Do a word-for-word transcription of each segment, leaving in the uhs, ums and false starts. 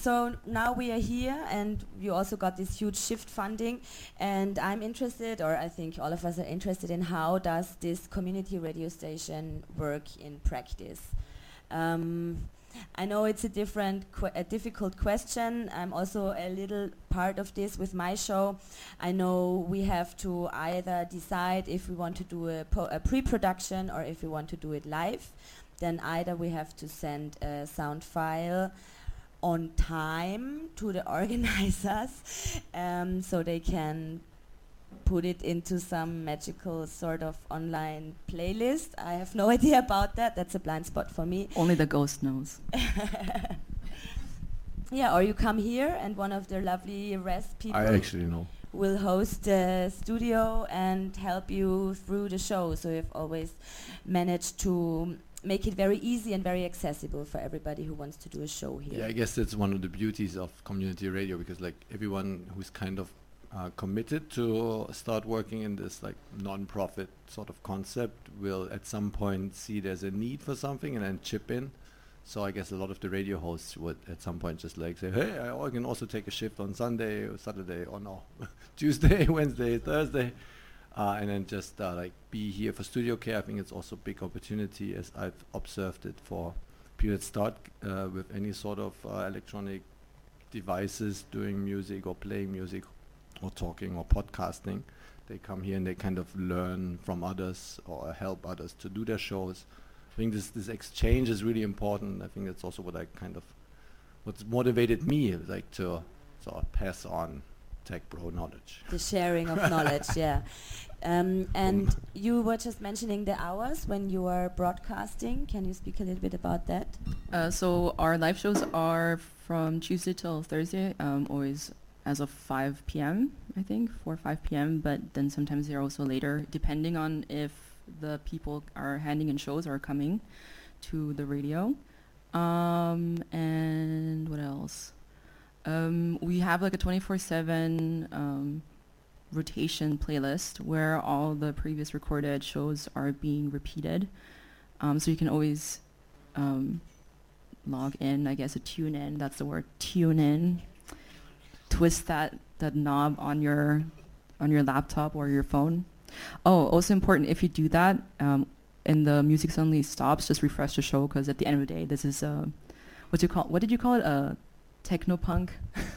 so now we are here, and you also got this huge shift funding, and I'm interested, or I think all of us are interested in how does this community radio station work in practice. Um, I know it's a different, qu a difficult question. I'm also a little part of this with my show. I know we have to either decide if we want to do a, po a pre-production or if we want to do it live. Then either we have to send a sound file on time to the organizers, um, so they can put it into some magical sort of online playlist. I have no idea about that. That's a blind spot for me. Only the ghost knows. Yeah, or you come here and one of the lovely rest people I actually know. will host the studio and help you through the show. So you've always managed to make it very easy and very accessible for everybody who wants to do a show here. Yeah, I guess that's one of the beauties of community radio, because like everyone who's kind of uh, committed to start working in this like non-profit sort of concept will at some point see there's a need for something and then chip in. So I guess a lot of the radio hosts would at some point just like say, hey, I can also take a shift on Sunday or Saturday or no, Tuesday, Wednesday, Thursday. Uh, and then just uh, like be here for studio care. I think it's also a big opportunity, as I've observed it, for people that start uh, with any sort of uh, electronic devices, doing music or playing music or talking or podcasting. They come here and they kind of learn from others or help others to do their shows. I think this this exchange is really important. I think that's also what I kind of, what's motivated me, like to sort of pass on tech bro knowledge. The sharing of knowledge, yeah. Um, and you were just mentioning the hours when you are broadcasting. Can you speak a little bit about that? Uh, so our live shows are from Tuesday till Thursday, um, always as of five p m I think, four or five p m But then sometimes they're also later, depending on if the people are handing in shows are coming to the radio. Um, and what else? Um, we have like a twenty-four seven um, rotation playlist where all the previous recorded shows are being repeated. Um, so you can always um, log in, I guess, a tune in. That's the word, tune in. Twist that, that knob on your on your laptop or your phone. Oh, also important, if you do that um, and the music suddenly stops, just refresh the show, because at the end of the day, this is uh, what you call what did you call it? Uh, Technopunk.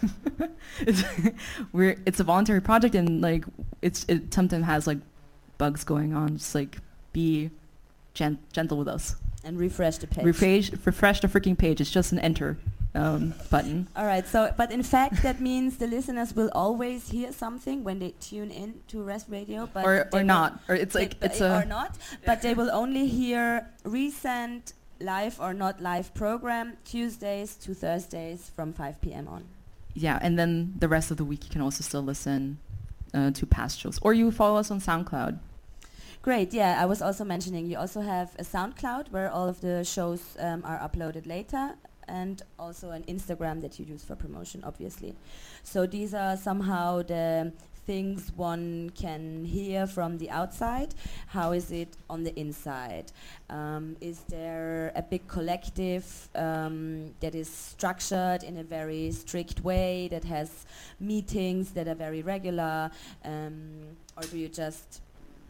it's, we're it's a voluntary project, and like it's it sometimes has like bugs going on. Just like be gen gentle with us and refresh the page. Refresh refresh the freaking page. It's just an enter um, button. All right. So, but in fact, that means the listeners will always hear something when they tune in to Rest Radio, but or or not, or it's like it's a or not. But they will only hear recent live or not live program Tuesdays to Thursdays from five p m on. Yeah, and then the rest of the week you can also still listen uh, to past shows, or you follow us on SoundCloud. Great, yeah. I was also mentioning you also have a SoundCloud where all of the shows um, are uploaded later, and also an Instagram that you use for promotion, obviously. So these are somehow the things one can hear from the outside. How is it on the inside? Um, is there a big collective um, that is structured in a very strict way, that has meetings that are very regular? Um, or do you just,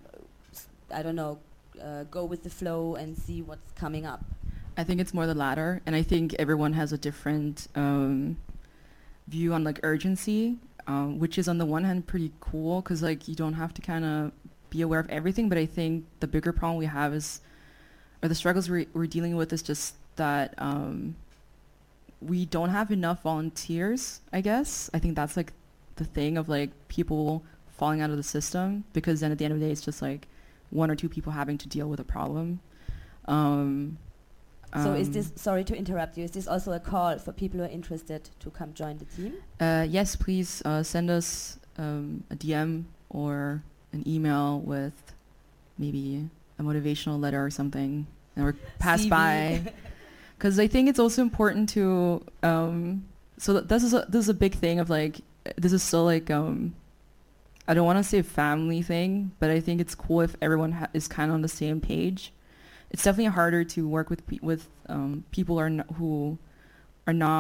I don't know, uh, go with the flow and see what's coming up? I think it's more the latter, and I think everyone has a different um, view on like urgency. Um, which is on the one hand pretty cool, because like you don't have to kind of be aware of everything, but I think the bigger problem we have is, or the struggles we're, we're dealing with is just that um, we don't have enough volunteers, I guess. I think that's like the thing of like people falling out of the system, because then at the end of the day it's just like one or two people having to deal with a problem. Um, So is Um, this, sorry to interrupt you, is this also a call for people who are interested to come join the team? Uh, yes, please uh, send us um, a D M or an email with maybe a motivational letter or something, or pass C V. by. Because I think it's also important to, um, so th this is a, this is a big thing of like, this is still like, um, I don't want to say a family thing, but I think it's cool if everyone ha is kind of on the same page. It's definitely harder to work with pe with um, people are n who are not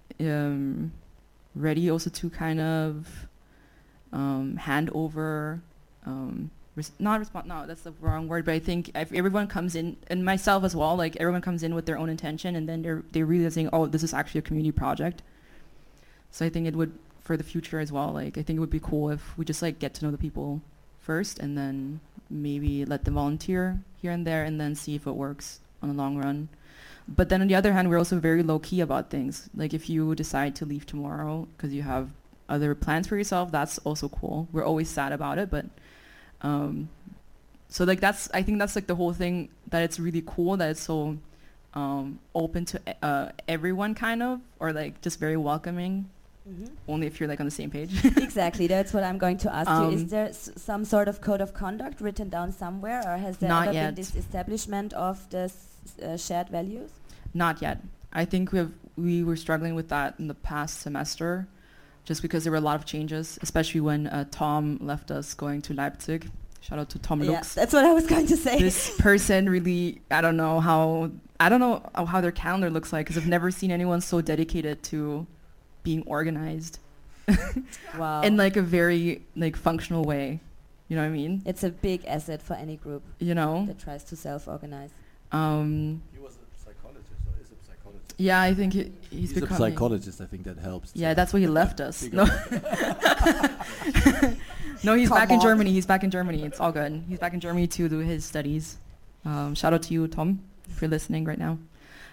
um, ready also to kind of um, hand over, um, res- not respond, no, that's the wrong word, but I think if everyone comes in, and myself as well, like everyone comes in with their own intention, and then they're they're realizing, oh, this is actually a community project. So I think it would, for the future as well, like I think it would be cool if we just like get to know the people first, and then maybe let them volunteer here and there, and then see if it works on the long run. But then on the other hand, we're also very low key about things. Like if you decide to leave tomorrow because you have other plans for yourself, that's also cool. We're always sad about it, but um, so like that's, I think that's like the whole thing, that it's really cool that it's so um, open to uh, everyone kind of, or like just very welcoming. Mm-hmm. Only if you're like on the same page. Exactly, that's what I'm going to ask um, you. Is there s- some sort of code of conduct written down somewhere, or has there Not ever yet. been this establishment of the s- uh, shared values? Not yet. I think we have we were struggling with that in the past semester, just because there were a lot of changes, especially when uh, Tom left us going to Leipzig. Shout out to Tom Yeah, Lux. that's what I was going to say. This person really, I don't know how, I don't know how their calendar looks like, because I've never seen anyone so dedicated to being organized. Wow. In like a very like functional way. You know what I mean? It's a big asset for any group You know? that tries to self-organize. Um, He was a psychologist, or is a psychologist? yeah, I think he, he's, He's a becoming... psychologist. I think that helps. Yeah, to that's why he left us. figure No, out. no, he's Come back in on. Germany. He's back in Germany. It's all good. He's back in Germany to do his studies. Um, shout out to you, Tom, if you're listening right now.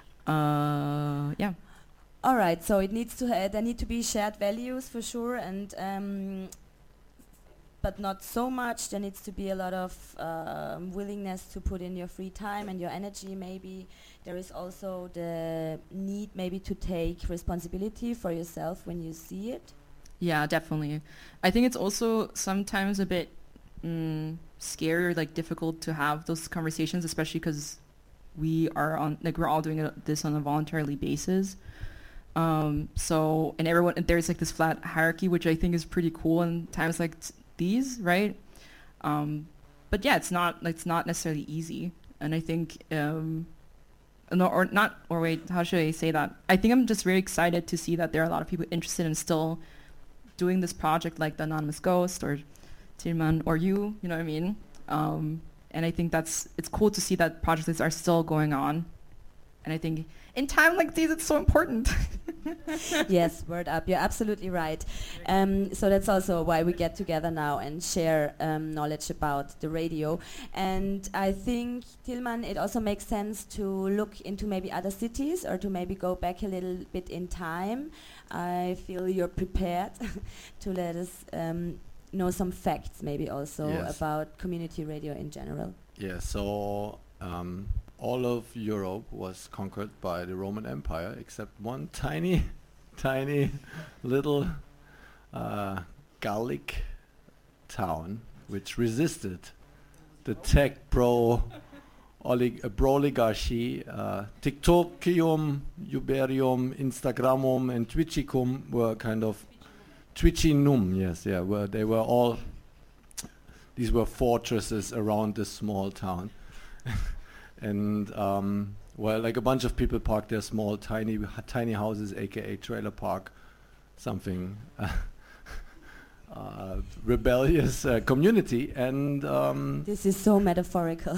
Uh, yeah. All right, so it needs to ha- there need to be shared values for sure, and um, but not so much. There needs to be a lot of um, willingness to put in your free time and your energy. Maybe there is also the need maybe to take responsibility for yourself when you see it. Yeah, definitely. I think it's also sometimes a bit mm, scary or like difficult to have those conversations, especially because we are on like we're all doing it, this on a voluntarily basis. Um, so and everyone there's like this flat hierarchy, which I think is pretty cool in times like t- these, right? Um, but yeah, it's not like it's not necessarily easy, and I think um, no, or not, or wait, how should I say that? I think I'm just very excited to see that there are a lot of people interested in still doing this project, like the Anonymous Ghost or Tilman or you, you know what I mean? Um, and I think that's it's cool to see that projects are still going on, and I think in time like these, it's so important. Yes, word up. You're absolutely right. Um, so that's also why we get together now and share um, knowledge about the radio. And I think, Tilman, it also makes sense to look into maybe other cities or to maybe go back a little bit in time. I feel you're prepared to let us um, know some facts maybe also Yes. about community radio in general. Yeah, so um, all of Europe was conquered by the Roman Empire, except one tiny, tiny little uh, Gallic town which resisted the tech pro olig- uh, oligarchy. Uh, TikTokium, Uberium, Instagramum, and Twitchicum were kind of Twitchinum, yes, yeah, were they were all. These were fortresses around this small town. And um, well, like a bunch of people parked their small, tiny, h- tiny houses, aka trailer park, something uh, uh, rebellious uh, community. And um, This is so metaphorical.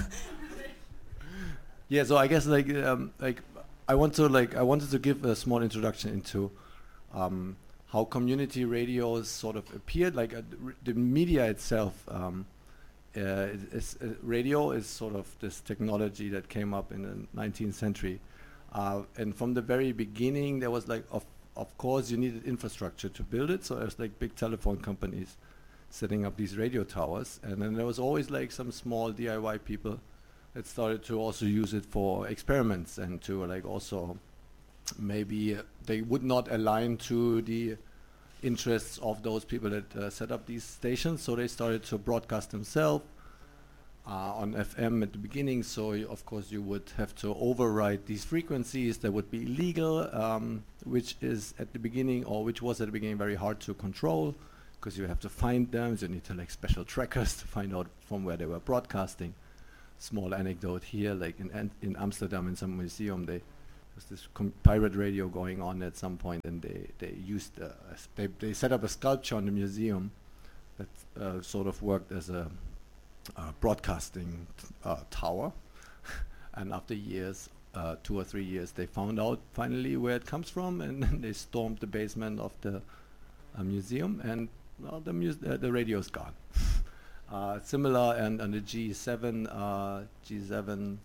yeah, so I guess like um, like I want to like I wanted to give a small introduction into um, how community radios sort of appeared. Like uh, the, r- the media itself. Um, Uh, is, is, uh, radio is sort of this technology that came up in the nineteenth century, uh, and from the very beginning there was like of of course you needed infrastructure to build it, so there's like big telephone companies setting up these radio towers, and then there was always like some small D I Y people that started to also use it for experiments and to like also maybe uh, they would not align to the interests of those people that uh, set up these stations, so they started to broadcast themselves uh, on F M at the beginning. So y- of course you would have to override these frequencies that would be illegal, um, which is at the beginning, or which was at the beginning very hard to control, because you have to find them. So you need to like special trackers to find out from where they were broadcasting. Small anecdote here, like in An- in Amsterdam in some museum, they was this com- pirate radio going on at some point, and they they used uh, a s- they they set up a sculpture in the museum that uh, sort of worked as a uh, broadcasting t- uh, tower. And after years, uh, two or three years, they found out finally where it comes from, and then they stormed the basement of the uh, museum, and well, the mus- uh, the radio's gone. uh, similar, and on the G seven, uh, G seven,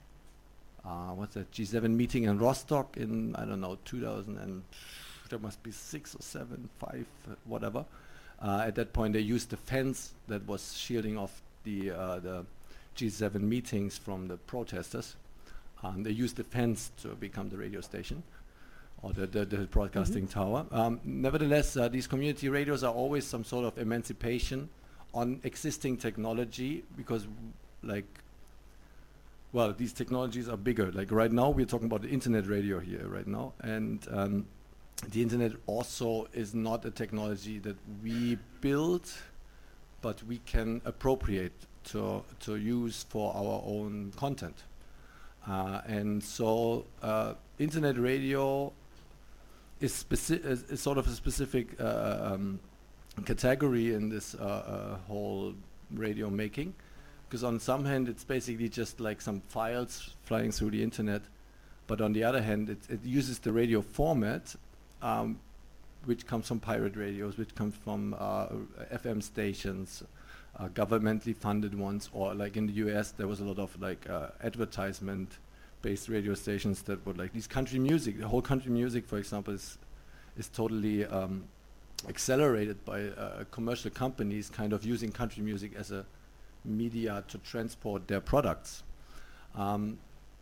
uh, what's that? G seven meeting in Rostock in I don't know two thousand, and there must be six or seven, five, uh, whatever. Uh, at that point, they used the fence that was shielding off the uh, the G seven meetings from the protesters. Um, they used the fence to become the radio station, or the, the, the broadcasting Mhm. tower. Um, nevertheless, uh, these community radios are always some sort of emancipation on existing technology, because w- like, well, these technologies are bigger. Like right now, we're talking about the internet radio here right now, and um, the internet also is not a technology that we build, but we can appropriate to to use for our own content. Uh, and so uh, internet radio is, speci- is, is sort of a specific uh, um, category in this uh, uh, whole radio making, because on some hand it's basically just like some files flying through the internet, but on the other hand it, it uses the radio format, um, which comes from pirate radios, which comes from uh, F M stations, uh, governmentally funded ones, or like in the U S there was a lot of like uh, advertisement based radio stations that were like these country music. The whole country music, for example, is is totally um, accelerated by uh, commercial companies kind of using country music as a media to transport their products. Um,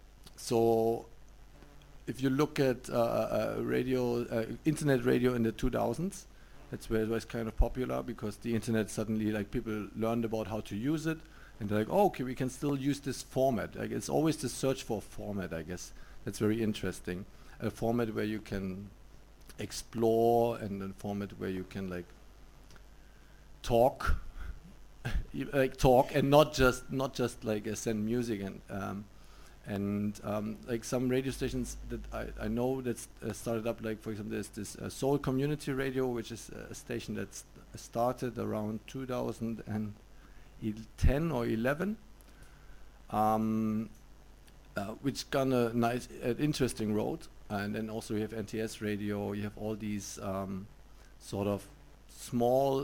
so if you look at uh, uh, radio, uh, internet radio in the two thousands, that's where it was kind of popular, because the internet suddenly, like, people learned about how to use it, and they're like, oh, okay, we can still use this format. Like, it's always the search for format, I guess. That's very interesting. A format where you can explore, and a format where you can like talk, y- like talk, and not just not just like uh, send music and um, and um, like some radio stations that I, I know that's uh, started up. Like, for example, there's this uh, Soul Community Radio, which is uh, a station that's started around two thousand ten or eleven. Um, uh, which gone a nice, uh, interesting road. And then also you have N T S Radio, you have all these um, sort of small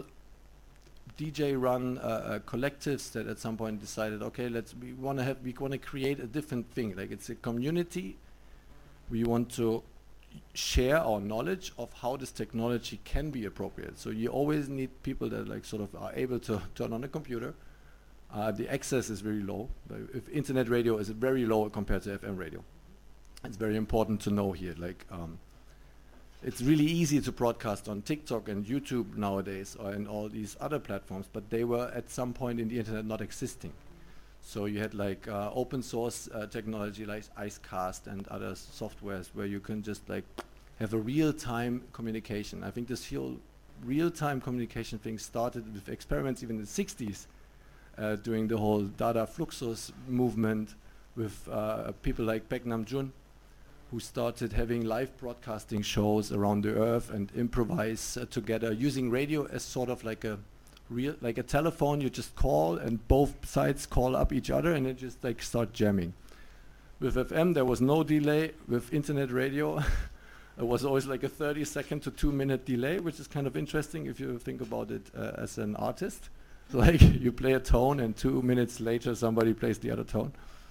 D J run uh, uh, collectives that at some point decided, okay, let's, we want to have, we want to create a different thing. Like, it's a community. We want to share our knowledge of how this technology can be appropriate. So you always need people that like sort of are able to turn on a computer. Uh, the access is very low. But if internet radio is very low compared to F M radio. It's very important to know here. Like, um, it's really easy to broadcast on TikTok and YouTube nowadays, or in all these other platforms, but they were at some point in the internet not existing. So you had like uh, open source uh, technology like Icecast and other softwares where you can just like have a real-time communication. I think this whole real-time communication thing started with experiments even in the sixties uh, during the whole Dada Fluxus movement with uh, people like Baek Nam-jun, who started having live broadcasting shows around the earth and improvise uh, together using radio as sort of like a real, like a telephone. You just call and both sides call up each other and they just like start jamming. With F M there was no delay. With internet radio it was always like a thirty second to two minute delay, which is kind of interesting if you think about it uh, as an artist. Like, you play a tone and two minutes later somebody plays the other tone.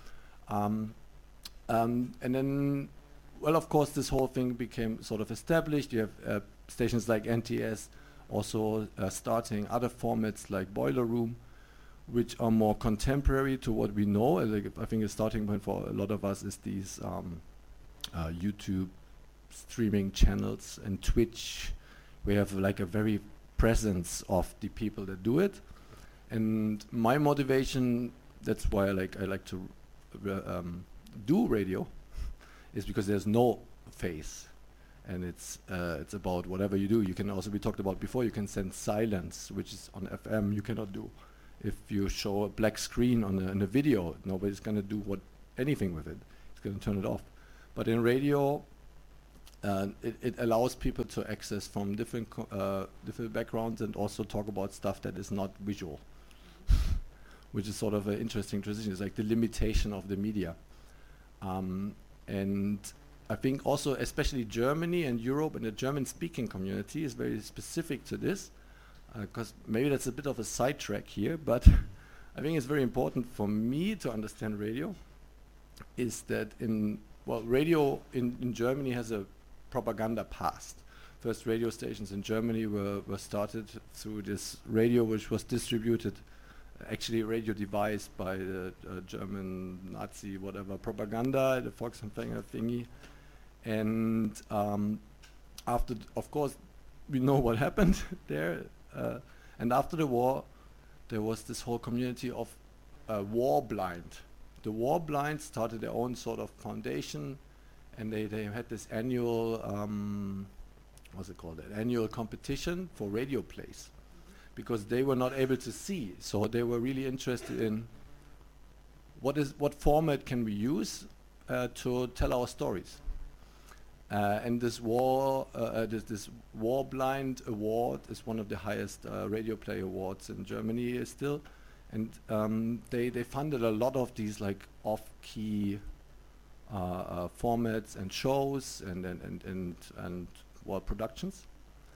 Um, um, and then, well, of course, this whole thing became sort of established. You have uh, stations like N T S also uh, starting other formats like Boiler Room, which are more contemporary to what we know. Uh, like, I think a starting point for a lot of us is these um, uh, YouTube streaming channels and Twitch. We have like a very presence of the people that do it. And my motivation, that's why I like I like to uh, um, do radio, is because there's no face, and it's uh, it's about whatever you do. You can also be talked about before. You can send silence, which is on F M you cannot do. If you show a black screen on a, on a video, nobody's gonna do what anything with it. It's gonna turn it off. But in radio, uh, it, it allows people to access from different co uh, different backgrounds and also talk about stuff that is not visual, which is sort of an interesting transition. It's like the limitation of the media. Um, and I think also, especially Germany and Europe and the German-speaking community is very specific to this, because uh, maybe that's a bit of a sidetrack here, but I think it's very important for me to understand radio, is that in, well, radio in, in Germany has a propaganda past. First radio stations in Germany were, were started through this radio which was distributed, actually a radio device by the uh, German Nazi whatever propaganda, the Volksempfänger thingy. And um, after, th of course, we know what happened there. Uh, and after the war, there was this whole community of uh, war blind. The war blind started their own sort of foundation, and they, they had this annual, um, what's it called, an annual competition for radio plays, because they were not able to see. So they were really interested in what is what format can we use uh, to tell our stories. Uh, and this war, uh, uh, this, this War Blind Award is one of the highest uh, radio play awards in Germany uh, still, and um, they they funded a lot of these like off-key uh, uh, formats and shows and and and and, and well, productions.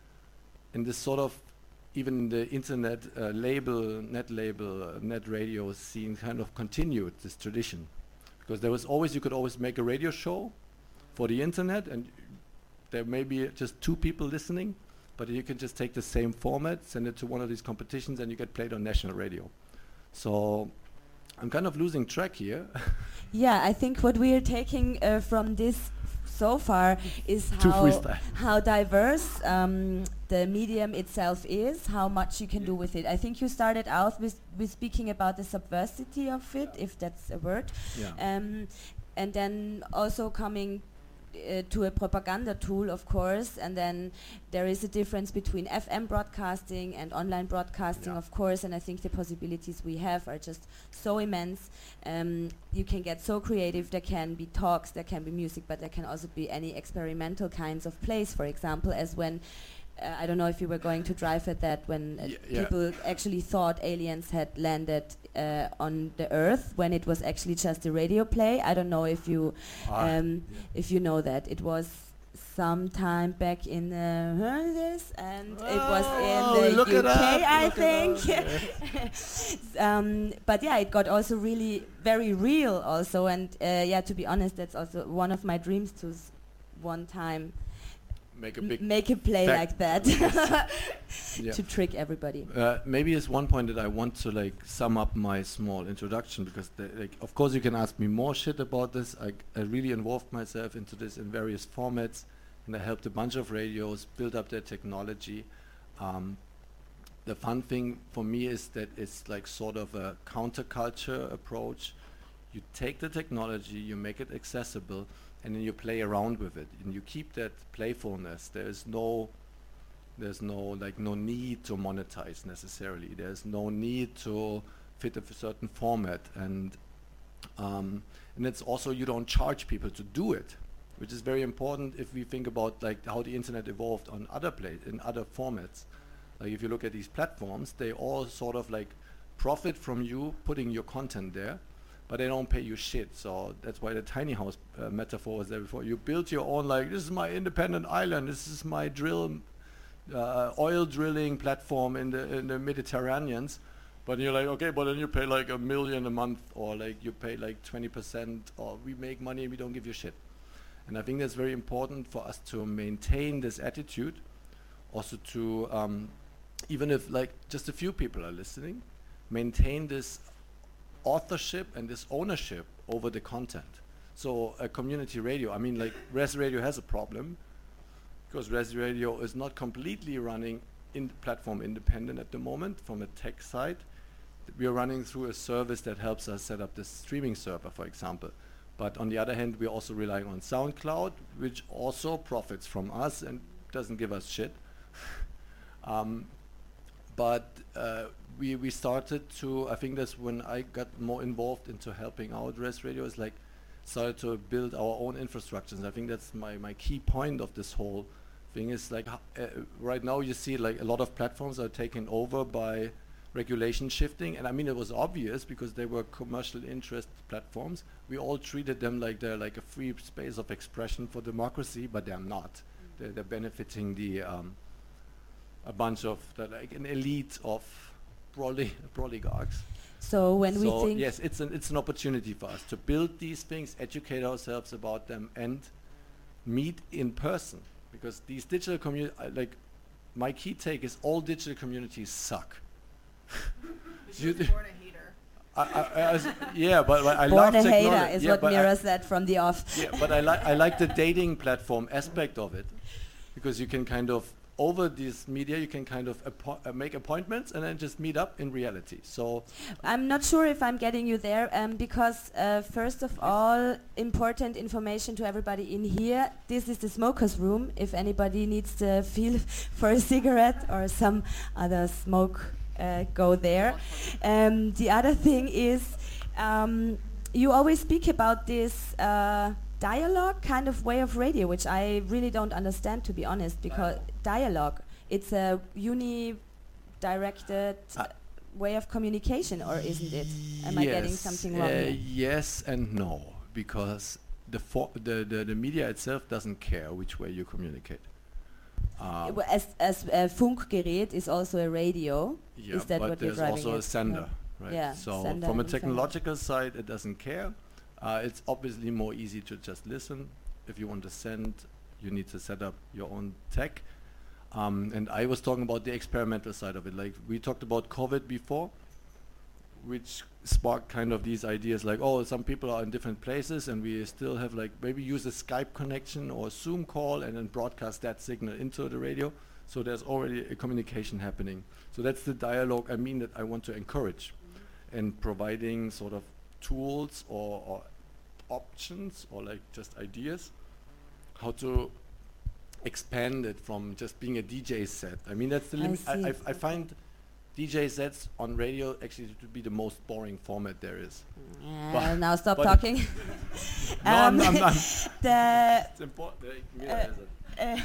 And this sort of even the internet uh, label, net label, uh, net radio scene kind of continued this tradition, because there was always you could always make a radio show for the internet, and there may be just two people listening, but you can just take the same format, send it to one of these competitions, and you get played on national radio. So I'm kind of losing track here. Yeah, I think what we are taking uh, from this so far is how, how diverse um, the medium itself is, how much you can do with it. I think you started out with, with speaking about the subversity of it, if that's a word. Yeah. Um, and then also coming Uh, to a propaganda tool, of course, and then there is a difference between F M broadcasting and online broadcasting, yeah. of course, and I think the possibilities we have are just so immense. Um, you can get so creative. There can be talks, there can be music, but there can also be any experimental kinds of plays, for example, as when uh, I don't know if you were going to drive at that, when uh, yeah, yeah. people actually thought aliens had landed uh, on the Earth, when it was actually just a radio play. I don't know if you Ah, um, yeah. if you know that. It was sometime back in the this, and it was Oh, in look the it U K, up, I look it think. um, but yeah, it got also really very real also, and uh, yeah, to be honest, that's also one of my dreams to s one time Make a m big make a play fact. like that Yeah. to trick everybody. Uh, maybe it's one point that I want to like sum up my small introduction, because the, like, of course you can ask me more shit about this. I, I really involved myself into this in various formats, and I helped a bunch of radios build up their technology. Um, the fun thing for me is that it's like sort of a counterculture approach. You take the technology, you make it accessible, and then you play around with it, and you keep that playfulness. There is no There's no like no need to monetize necessarily. There's no need to fit a f certain format, and um, and it's also you don't charge people to do it, which is very important if we think about like how the internet evolved on other play in other formats. Like if you look at these platforms, they all sort of like profit from you putting your content there, but they don't pay you shit. So that's why the tiny house uh, metaphor was there before. You build your own, like, this is my independent island, this is my drill. Uh, oil drilling platform in the in the Mediterraneans, but you're like, okay, but then you pay like a million a month, or like you pay like twenty percent, or we make money and we don't give you shit. And I think that's very important for us to maintain this attitude, also to um, even if like just a few people are listening, maintain this authorship and this ownership over the content. So a community radio, I mean, like Res Radio has a problem, because Res Radio is not completely running in platform independent at the moment from a tech side. We are running through a service that helps us set up this streaming server, for example. But on the other hand, we're also relying on SoundCloud, which also profits from us and doesn't give us shit. um, but uh, we, we started to, I think that's when I got more involved into helping out Res Radio, is like started to build our own infrastructures. I think that's my, my key point of this whole thing is like ho- uh, right now you see like a lot of platforms are taken over by regulation shifting, and I mean it was obvious because they were commercial interest platforms. We all treated them like they're like a free space of expression for democracy, but they're not. Mm. They're, they're benefiting the um, a bunch of the, like an elite of proli- oligarchs. So when so we think yes, it's an it's an opportunity for us to build these things, educate ourselves about them, and meet in person, because these digital community uh, like my key take is all digital communities suck. You born a hater. I, I, I was, yeah, but, but I born love a technology. hater is yeah, what but Mira I, said from the off. yeah, but I like I like the dating platform aspect of it, because you can kind of over this media you can kind of appo- uh, make appointments and then just meet up in reality. So I'm not sure if I'm getting you there, um, because uh, first of all, important information to everybody in here. This is the smokers' room. If anybody needs to feel for a cigarette or some other smoke, uh, go there. Um, the other thing is, um, you always speak about this uh, dialogue kind of way of radio, which I really don't understand, to be honest, because dialogue, it's a uni-directed uh, way of communication, or isn't it? Am I getting something wrong uh, here? Yes and no, because the, for the, the the media itself doesn't care which way you communicate. Um, Well, as as a Funkgerät is also a radio. yeah, is that but what you're there's driving also at? a sender, right? Yeah, so sender from a and technological side, it doesn't care. Uh, it's obviously more easy to just listen. If you want to send, you need to set up your own tech. Um, and I was talking about the experimental side of it. Like we talked about COVID before, which sparked kind of these ideas like, oh, some people are in different places and we still have like, maybe use a Skype connection or a Zoom call and then broadcast that signal into the radio. So there's already a communication happening. So that's the dialogue I mean that I want to encourage, mm-hmm. and providing sort of tools or, or options or like just ideas how to expand it from just being a D J set. I mean that's the limit. I, I, I find D J sets on radio actually to be the most boring format there is. Uh, now stop but talking. no, I'm, I'm, I'm the it's important. uh, uh,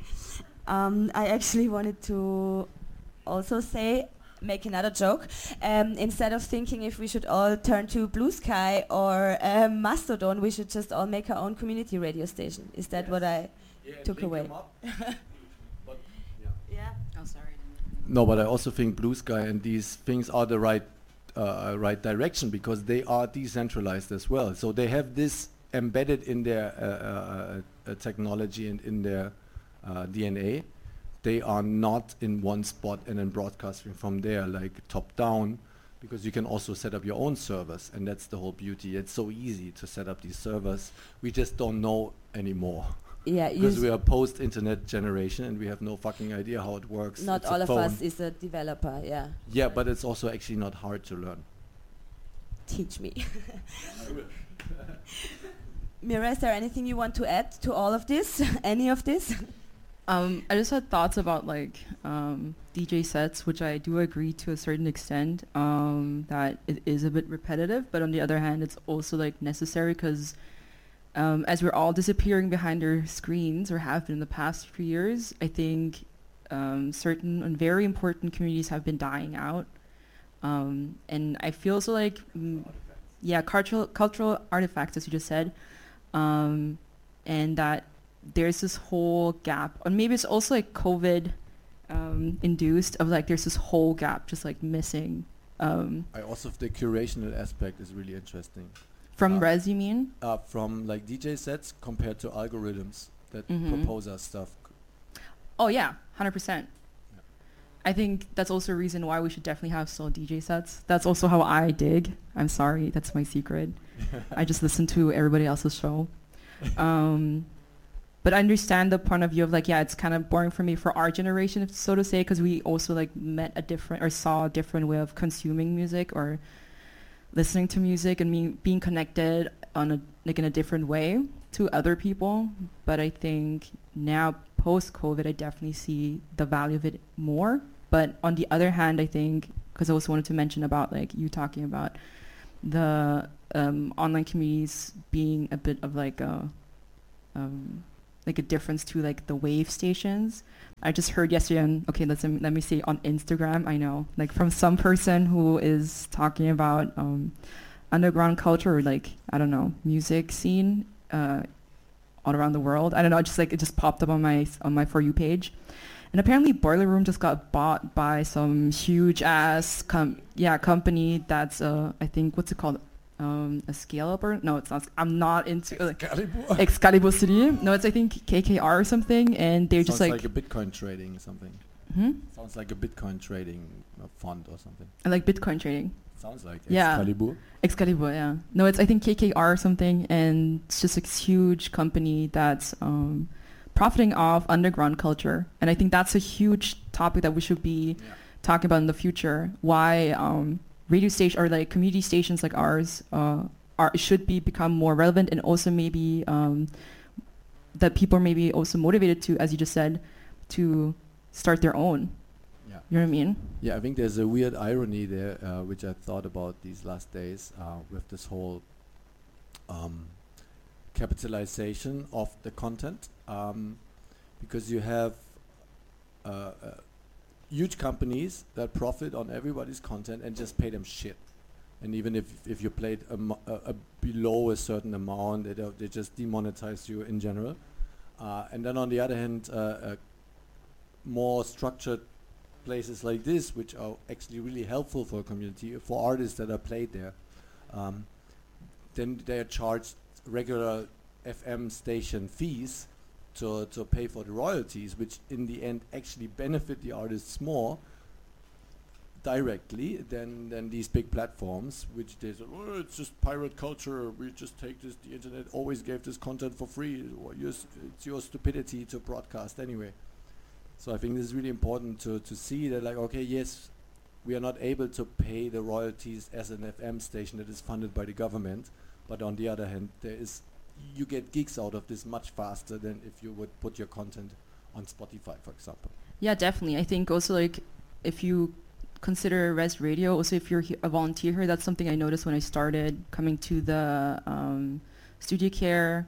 um, I actually wanted to also say, make another joke. Um, instead of thinking if we should all turn to Blue Sky or um, Mastodon, we should just all make our own community radio station. Is that yes. what I yeah, took away? but yeah. yeah. Oh, sorry. No, but I also think Blue Sky and these things are the right uh, right direction because they are decentralized as well. So they have this embedded in their uh, uh, uh, technology and in their uh, D N A. They are not in one spot and then broadcasting from there like top down, because you can also set up your own servers, and that's the whole beauty. It's so easy to set up these servers. We just don't know anymore. Yeah, because we are post-internet generation and we have no fucking idea how it works. Not it's all of us is a developer, yeah. Yeah, but it's also actually not hard to learn. Teach me. Mira, is there anything you want to add to all of this? Any of this? Um, I just had thoughts about like um, D J sets, which I do agree to a certain extent um, that it is a bit repetitive, but on the other hand, it's also like necessary because um, as we're all disappearing behind our screens or have been in the past few years, I think um, certain and very important communities have been dying out, um, and I feel also like mm, yeah, cultural cultural artifacts, as you just said, um, and that. There's this whole gap, or maybe it's also like COVID um, induced of like there's this whole gap just like missing. Um, I also the curational aspect is really interesting. From uh, Res, you mean? Uh, from like D J sets compared to algorithms that mm-hmm. propose us stuff. Oh yeah, one hundred percent. I think that's also a reason why we should definitely have still D J sets. That's also how I dig. I'm sorry, that's my secret. I just listen to everybody else's show. Um, But I understand the point of view of like, yeah, it's kind of boring for me for our generation, so to say, because we also like met a different or saw a different way of consuming music or listening to music and me being connected on a like in a different way to other people. But I think now post-COVID, I definitely see the value of it more. But on the other hand, I think because I also wanted to mention about like you talking about the um, online communities being a bit of like a um, like a difference to like the wave stations. I just heard yesterday on, okay, let's let me say on Instagram, I know, like from some person who is talking about um, underground culture or like, I don't know, music scene uh, all around the world. I don't know, just like it just popped up on my on my For You page. And apparently Boiler Room just got bought by some huge ass com- yeah company that's uh I think what's it called um a scale up or no it's not I'm not into Excalibur. uh, Excalibur City. No, it's I think K K R or something, and they're Sounds just like, like a Bitcoin trading something. hmm? Sounds like a Bitcoin trading uh, fund or something. I like Bitcoin trading. Sounds like Yeah. Excalibur. Excalibur, yeah. No, it's I think K K R or something, and it's just a huge company that's um profiting off underground culture, and I think that's a huge topic that we should be Yeah. talking about in the future. Why um, radio station or like community stations like ours uh, are should be become more relevant, and also maybe um, that people are maybe also motivated to, as you just said, to start their own. Yeah. You know what I mean? Yeah, I think there's a weird irony there, uh, which I thought about these last days uh, with this whole um, capitalization of the content, um, because you have uh, uh, huge companies that profit on everybody's content and just pay them shit. And even if if you played a, mo- a, a below a certain amount, they, don't- they just demonetize you in general. Uh, and then on the other hand, uh, uh, more structured places like this, which are actually really helpful for a community, for artists that are played there, um, then they are charged regular F M station fees to to pay for the royalties, which in the end actually benefit the artists more directly than than these big platforms, which they say, oh, it's just pirate culture. We just take this. The internet always gave this content for free. Or yours, it's your stupidity to broadcast anyway. So I think this is really important to to see that, like, okay, yes, we are not able to pay the royalties as an F M station that is funded by the government, but on the other hand, there is you get gigs out of this much faster than if you would put your content on Spotify, for example. Yeah, definitely. I think also like if you consider Res Radio, also if you're he- a volunteer here, that's something I noticed when I started coming to the um, Studio Care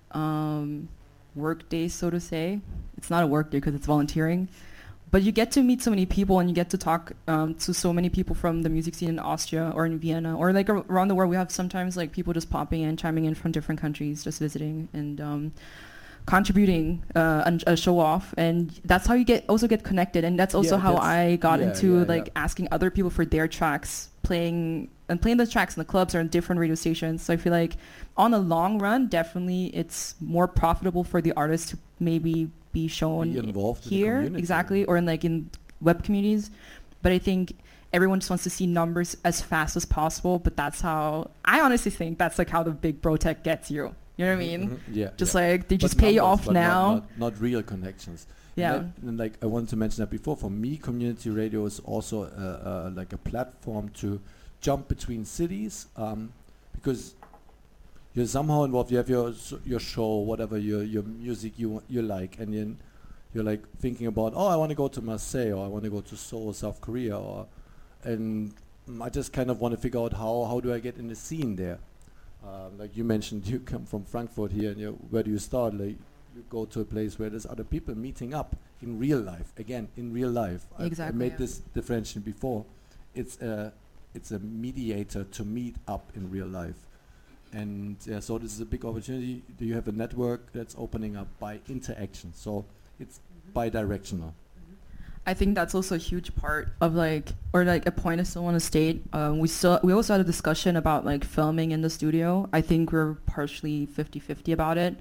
um, work day, so to say. It's not a work day because it's volunteering, but you get to meet so many people and you get to talk um, to so many people from the music scene in Austria or in Vienna or like ar- around the world. We have sometimes like people just popping in, chiming in from different countries, just visiting and um, contributing uh, and a show off, and that's how you get also get connected. And that's also Yeah, how that's- I got yeah, into yeah, like yeah. asking other people for their tracks, playing and playing the tracks in the clubs or in different radio stations. So I feel like on the long run, definitely it's more profitable for the artist to maybe be shown Be involved in the here, community. exactly, or in like in web communities. But I think everyone just wants to see numbers as fast as possible. But that's how I honestly think that's like how the big bro tech gets you. You know what I mean? Mhm, yeah, Just yeah. like they But just pay you numbers, off but not- now. Not, not real connections. Yeah. And, that, and like I wanted to mention that before. For me, community radio is also uh, uh, like a platform to jump between cities, um, because you're somehow involved. You have your s- your show, whatever your your music you wa- you like, and then you're like thinking about, oh, I want to go to Marseille, or I want to go to Seoul, South Korea, or and mm, I just kind of want to figure out how how do I get in the scene there. Uh, like you mentioned, you come from Frankfurt here, and you where do you start? Like you go to a place where there's other people meeting up in real life. Again, in real life. I- I, Exactly, made yeah. this differentiation before. It's a it's a mediator to meet up in real life, and uh, so this is a big opportunity. Do you have a network that's opening up by interaction? So it's bi-directional. I think that's also a huge part of like, or like a point I still want to state. Um, we still, we also had a discussion about like filming in the studio. I think we're partially fifty-fifty about it.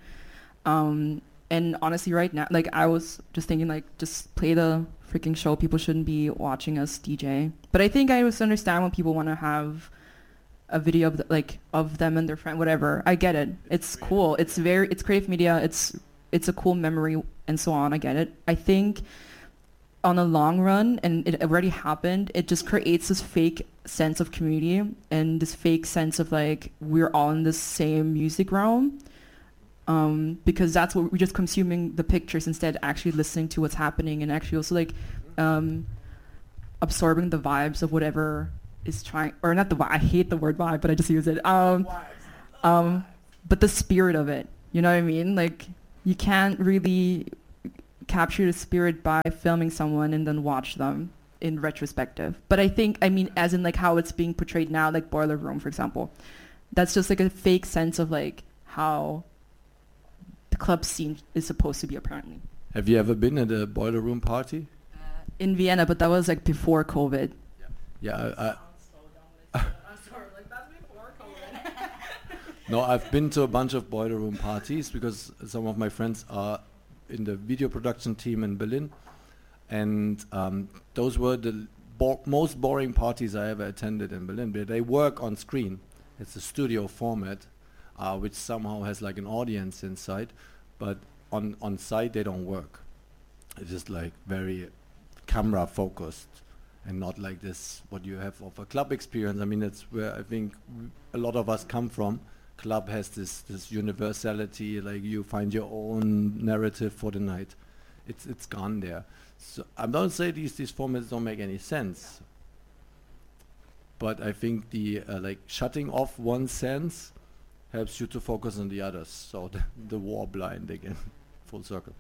Um, and honestly right now, like I was just thinking like, just play the freaking show. People shouldn't be watching us D J. But I think I also understand when people want to have a video of the, like of them and their friend, whatever. I get it. It's cool. It's very, it's creative media. It's, it's a cool memory and so on. I get it. I think on the long run, and it already happened, it just creates this fake sense of community and this fake sense of like we're all in the same music realm, um, because that's what we're just consuming the pictures instead of actually listening to what's happening and actually also like um, absorbing the vibes of whatever is trying, or not the vibe, I hate the word vibe, but I just use it. Um, um, but the spirit of it, you know what I mean? Like, you can't really capture the spirit by filming someone and then watch them in retrospective. But I think, I mean, as in like how it's being portrayed now, like Boiler Room, for example, that's just like a fake sense of like how the club scene is supposed to be, apparently. Have you ever been at a Boiler Room party? Uh, in Vienna, but that was like before COVID. Yeah, I, I No, I've been to a bunch of Boiler Room parties because some of my friends are in the video production team in Berlin, and um, those were the bo- most boring parties I ever attended in Berlin. But they work on screen. It's a studio format, uh, which somehow has like an audience inside, but on on site they don't work. It's just like very camera focused, and not like this what you have of a club experience. I mean, that's where I think w- a lot of us come from. Club has this this universality, like you find your own narrative for the night. It's it's gone there. So I don't say these these formats don't make any sense, but I think the uh, like shutting off one sense helps you to focus on the others. So the, the war blind again, full circle.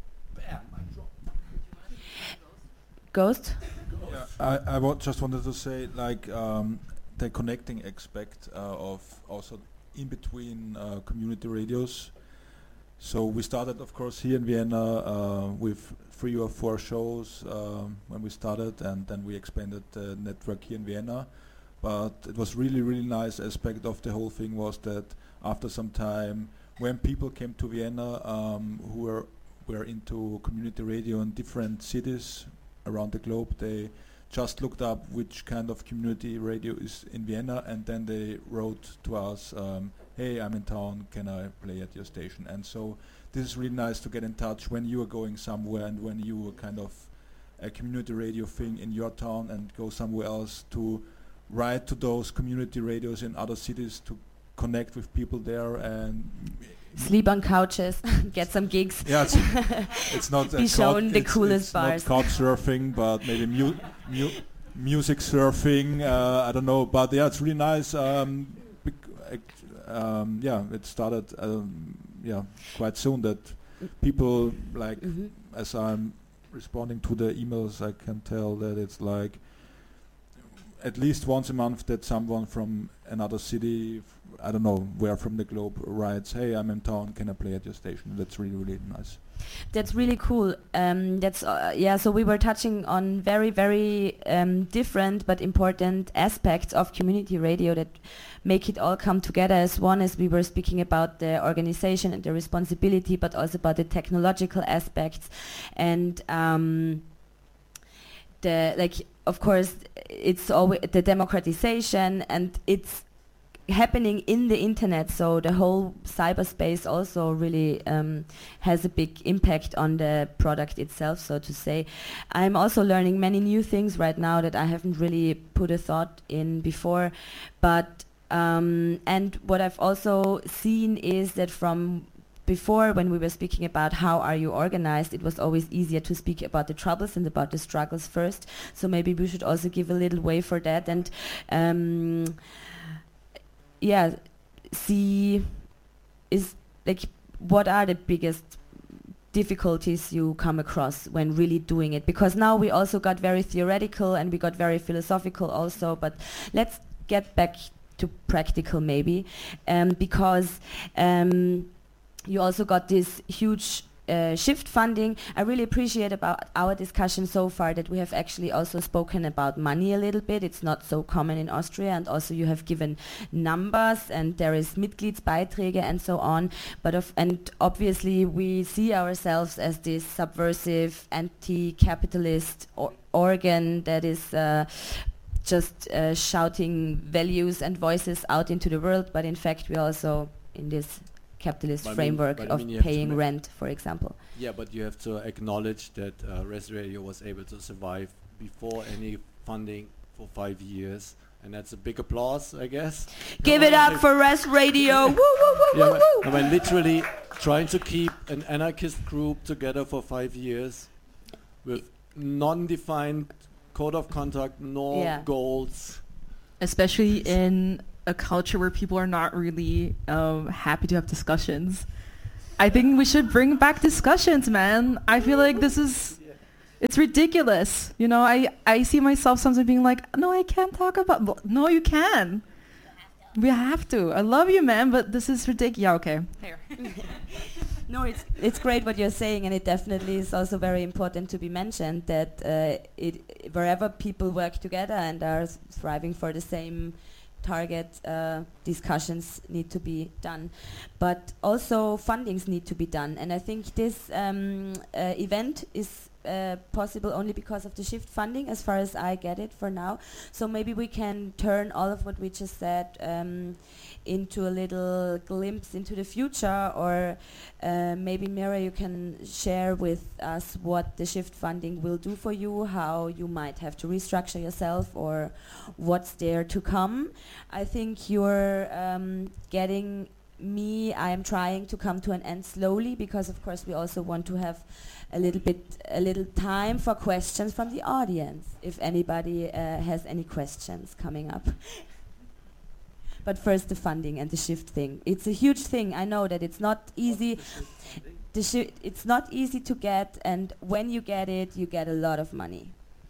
Ghost? Yeah, I, I wa- just wanted to say, like, um, the connecting aspect uh, of also in between uh, community radios. So we started, of course, here in Vienna uh, with three or four shows um, when we started, and then we expanded the network here in Vienna. But it was really, really nice aspect of the whole thing was that after some time, when people came to Vienna um, who were were into community radio in different cities around the globe, they just looked up which kind of community radio is in Vienna, and then they wrote to us, um, hey, I'm in town, can I play at your station? And so this is really nice to get in touch when you are going somewhere and when you are kind of a community radio thing in your town and go somewhere else, to write to those community radios in other cities to connect with people there and Sleep on couches, get some gigs. yeah, it's, it's not Be a shown couch- the it's, coolest it's bars. not couch surfing, but maybe mu- mu- music surfing. Uh, I don't know, but yeah, it's really nice. Um, bec- act- um, yeah, it started. Um, yeah, quite soon that people like Mhm. as I'm responding to the emails, I can tell that it's like at least once a month that someone from another city, f- I don't know where from the globe, writes, hey, I'm in town, can I play at your station? That's really, really nice. That's really cool. Um, that's uh, yeah. So we were touching on very, very um, different but important aspects of community radio that make it all come together as one. As we were speaking about the organization and the responsibility, but also about the technological aspects, and um, the like. Of course, it's always the democratization, and it's happening in the internet, so the whole cyberspace also really um, has a big impact on the product itself, so to say. I'm also learning many new things right now that I haven't really put a thought in before, but um, and what I've also seen is that from before, when we were speaking about how are you organized, it was always easier to speak about the troubles and about the struggles first, so maybe we should also give a little way for that, and um, yeah, see is like what are the biggest difficulties you come across when really doing it, because now we also got very theoretical and we got very philosophical also, but let's get back to practical maybe, um, because um, you also got this huge Uh, shift funding. I really appreciate about our discussion so far that we have actually also spoken about money a little bit. It's not so common in Austria, and also you have given numbers, and there is Mitgliedsbeiträge and so on. But of and obviously we see ourselves as this subversive, anti-capitalist or organ that is uh, just uh, shouting values and voices out into the world. But in fact, we also in this capitalist But I mean- framework but I of mean you have to paying ma- rent, for example. Yeah, but you have to acknowledge that uh, Res Radio was able to survive before any funding for five years, and that's a big applause, I guess. Give it up for Res Radio! Woo, woo, woo, Yeah, woo, but, woo! I mean, literally trying to keep an anarchist group together for five years with non-defined code of conduct, no Yeah. goals, especially in a culture where people are not really um, happy to have discussions. I think we should bring back discussions, man. I feel like this is, it's ridiculous. You know, I, I see myself sometimes being like, no, I can't talk about, no, you can. We have to. I love you, man, but this is ridiculous. Yeah, okay. Here. No, it's it's great what you're saying, and it definitely is also very important to be mentioned that uh, it wherever people work together and are s- striving for the same target, uh, discussions need to be done, but also fundings need to be done. And I think this um, uh, event is uh, possible only because of the shift funding, as far as I get it for now. So maybe we can turn all of what we just said um, into a little glimpse into the future, or uh, maybe Mira, you can share with us what the shift funding will do for you, how you might have to restructure yourself, or what's there to come. I think you're um, getting me, I am trying to come to an end slowly, because of course we also want to have a little bit, a little time for questions from the audience, if anybody uh, has any questions coming up. But first the funding and the shift thing. It's a huge thing. I know that it's not easy. The shi- it's not easy to get, and when you get it, you get a lot of money.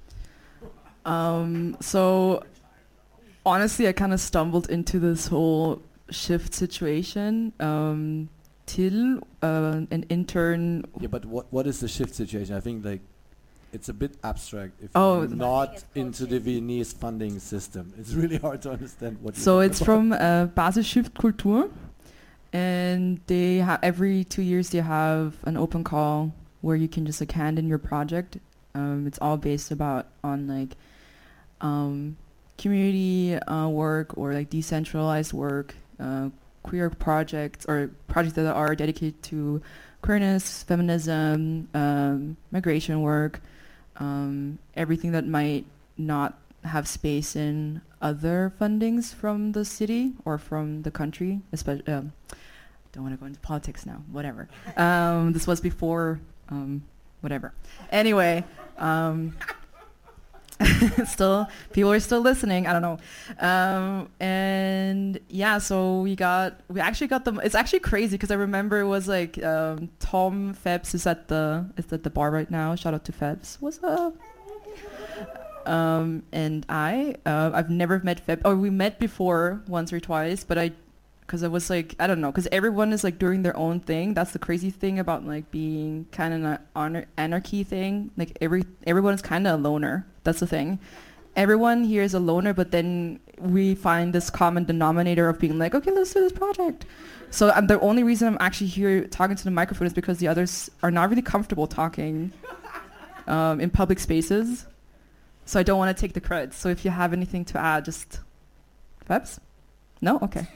Um, so honestly, I kind of stumbled into this whole shift situation. Um, Till, uh, an intern. Yeah, but what what is the shift situation? I think like it's a bit abstract if Oh, you're the not funding is into the called Viennese funding system. It's really hard to understand what. So you're it's talking from uh, Basis Shift Kultur, and they ha- every two years they have an open call where you can just like hand in your project. Um, it's all based about on like um, community uh, work or like decentralized work, uh, queer projects or projects that are dedicated to queerness, feminism, um, migration work, um, everything that might not have space in other fundings from the city or from the country. Especially, um, don't want to go into politics now. Whatever. Um, this was before. Um, whatever. Anyway. Um, still, people are still listening. I don't know. Um, and yeah, so we got, we actually got them. It's actually crazy because I remember it was like um, Tom Phelps is at the is at the bar right now. Shout out to Phelps. What's up? Um, and I, uh, I've never met Phelps. Or we met before once or twice, but I, because I was like, I don't know, because everyone is like doing their own thing. That's the crazy thing about like being kind of an honor- anarchy thing. Like every everyone is kind of a loner. That's the thing. Everyone here is a loner, but then we find this common denominator of being like, okay, let's do this project. So um, the only reason I'm actually here talking to the microphone is because the others are not really comfortable talking um, in public spaces. So I don't want to take the credit. So if you have anything to add, just Fabs? No? Okay.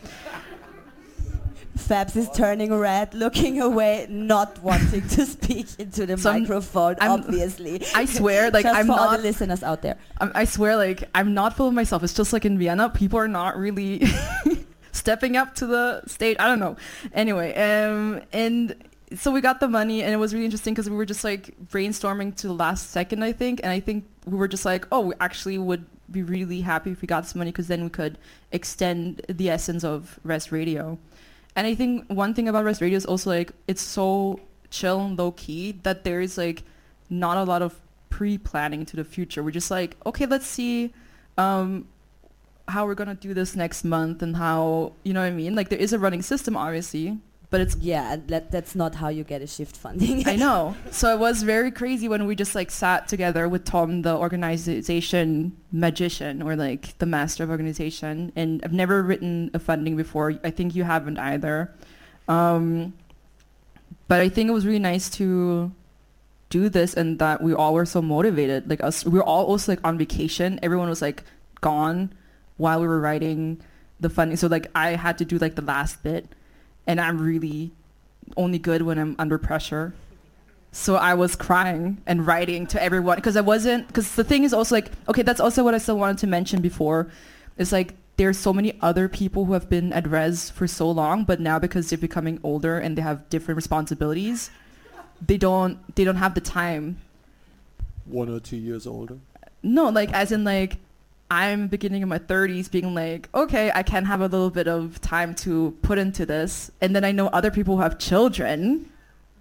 Fabs is turning red, looking away, not wanting to speak into the So I'm- microphone, I'm- obviously. I swear, like Just I'm for all the not. listeners out there. I'm, I swear, like I'm not full of myself. It's just like in Vienna, people are not really stepping up to the stage. I don't know. Anyway, um, and so we got the money, and it was really interesting because we were just like brainstorming to the last second, I think, and I think we were just like, oh, we actually would be really happy if we got this money because then we could extend the essence of Rest Radio. And I think one thing about Rest Radio is also like it's so chill and low key that there is like not a lot of pre-planning to the future. We're just like, okay, let's see um, how we're gonna do this next month and how, you know what I mean? Like there is a running system, obviously, but it's Yeah, and that, that's not how you get a shift funding. I know. So it was very crazy when we just like sat together with Tom, the organization magician or like the master of organization. And I've never written a funding before. I think you haven't either. Um, but I think it was really nice to do this and that we all were so motivated. Like us, we were all also like on vacation. Everyone was like gone while we were writing the funding. So like I had to do like the last bit. And I'm really only good when I'm under pressure. So I was crying and writing to everyone because I wasn't, because the thing is also like, okay, that's also what I still wanted to mention before. It's like there's so many other people who have been at Res for so long, but now because they're becoming older and they have different responsibilities, they don't, they don't have the time. One or two years older. No, like as in like I'm beginning in my thirties being like, okay, I can have a little bit of time to put into this. And then I know other people who have children.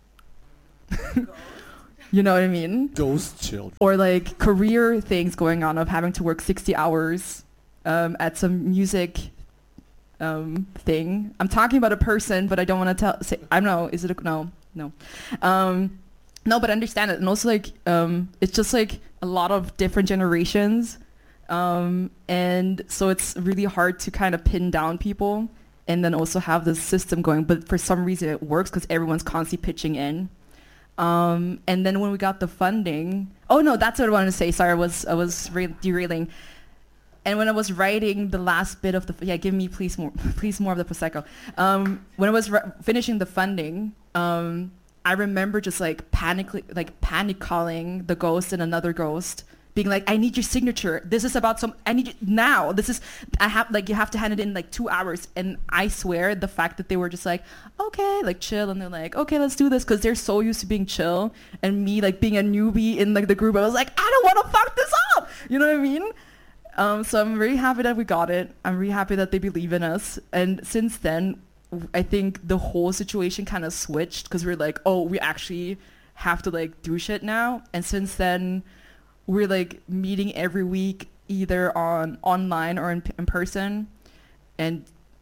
You know what I mean? Those children. Or like career things going on of having to work sixty hours um, at some music um, thing. I'm talking about a person, but I don't want to tell. Say, I don't know. Is it a, no, no, um, no? But I understand it, and also like um, it's just like a lot of different generations, um, and so it's really hard to kind of pin down people, and then also have the system going. But for some reason, it works because everyone's constantly pitching in. Um, and then when we got the funding, oh no, that's what I wanted to say. Sorry, I was I was re- derailing. And when I was writing the last bit of the, yeah, give me please more, please more of the prosecco. Um, when I was re- finishing the funding, um, I remember just like panic, like panic calling the ghost and another ghost, being like, I need your signature. This is about some, I need it now. This is, I have, like, you have to hand it in like two hours. And I swear the fact that they were just like, okay, like chill. And they're like, okay, let's do this. Cause they're so used to being chill. And me like being a newbie in like the group, I was like, I don't want to fuck this up. You know what I mean? Um, so I'm really happy that we got it. I'm really happy that they believe in us. And since then, I think the whole situation kind of switched because we're like, oh, we actually have to like do shit now. And since then, we're like meeting every week, either on online or in, in person, and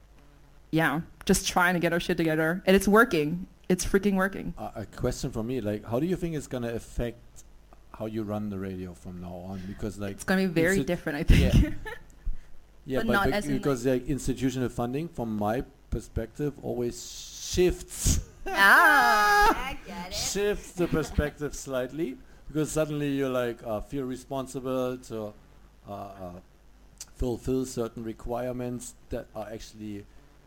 yeah, just trying to get our shit together, and it's working. It's freaking working. Uh, a question for me, like, how do you think it's gonna affect how you run the radio from now on? Because like it's gonna be very insti- different, I think. Yeah, yeah But but, not bec- as in, because like institutional funding, from my perspective, always shifts. Ah, I get it. shifts the perspective slightly. Because suddenly you like uh, feel responsible to uh, uh, fulfill certain requirements that are actually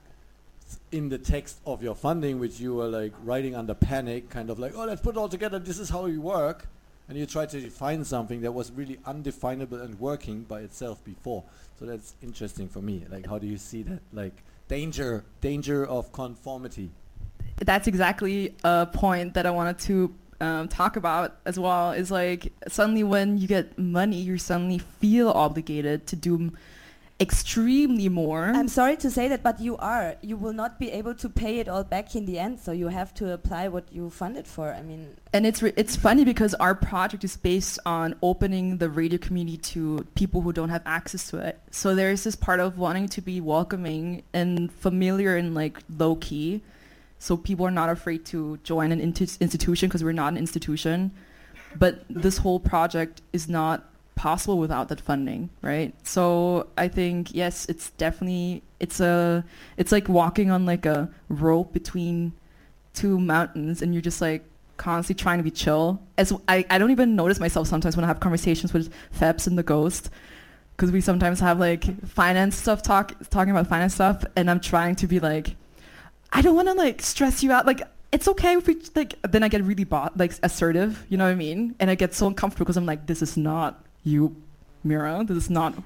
in the text of your funding, which you were like writing under panic, kind of like, oh, let's put it all together. This is how we work, and you try to define something that was really undefinable and working by itself before. So that's interesting for me. Like, how do you see that? Like danger, danger of conformity. that's exactly a point that I wanted to Um, talk about as well, is like suddenly when you get money, you suddenly feel obligated to do m- extremely more. I'm sorry to say that, but you are. You will not be able to pay it all back in the end, so you have to apply what you funded for. I mean, And it's re- it's funny because our project is based on opening the radio community to people who don't have access to it. So there's this part of wanting to be welcoming and familiar and like low key. So people are not afraid to join an inti- institution because we're not an institution. But this whole project is not possible without that funding, right? So I think, yes, it's definitely, it's a, it's like walking on like a rope between two mountains, and you're just like constantly trying to be chill. As I, I don't even notice myself sometimes when I have conversations with Febs and the Ghost, because we sometimes have like finance stuff, talk talking about finance stuff, and I'm trying to be like, I don't want to like stress you out. Like, it's okay if we like, then I get really bo- like assertive, you know what I mean? And I get so uncomfortable because I'm like, this is not you, Mira. This is not.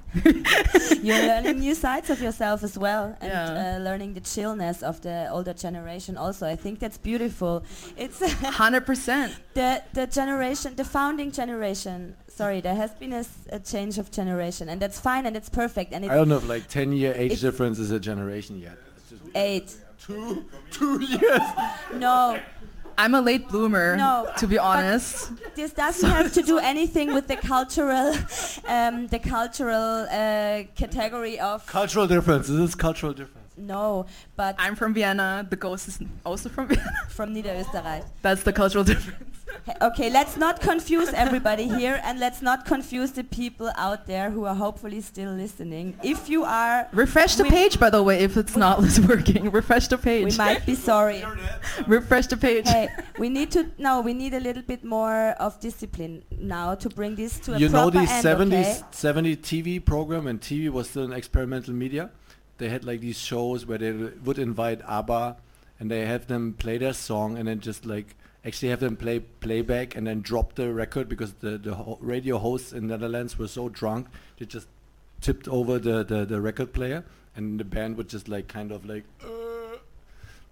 you're learning new sides of yourself as well, and Yeah. uh, learning the chillness of the older generation also. I think that's beautiful. It's one hundred percent. the the generation, the founding generation. Sorry, there has been a, s- a change of generation, and that's fine, and it's perfect, and I it's don't know if like ten year age It's- difference is a generation yet. It's just eight. two, two years. No, I'm a late bloomer, No, to be honest. this doesn't have to do anything with the cultural, um, the cultural uh, category of. Cultural difference. This is cultural difference. No, but I'm from Vienna. The Ghost is also from Vienna. from Niederösterreich. That's the cultural difference. Hey, okay, let's not confuse everybody here, and let's not confuse the people out there who are hopefully still listening. If you are, Refresh the We- page, by the way, if it's not working. Refresh the page. we might be sorry. Refresh the page. Hey, we need to no, we need a little bit more of discipline now to bring this to a You know proper these end. seventies, Okay? seventy T V program, and T V was still an experimental media. They had like these shows where they w- would invite ABBA, and they have them play their song, and then just like actually have them play playback, and then drop the record because the the ho- radio hosts in Netherlands were so drunk they just tipped over the, the the record player, and the band would just like kind of like. Uh,